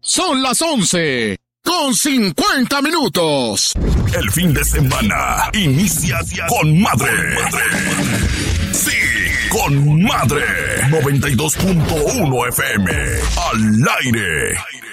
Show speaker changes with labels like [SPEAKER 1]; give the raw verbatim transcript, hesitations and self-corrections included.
[SPEAKER 1] Son las once con cincuenta minutos.
[SPEAKER 2] El fin de semana inicia con madre. Sí, con madre. noventa y dos punto uno F M. Al aire.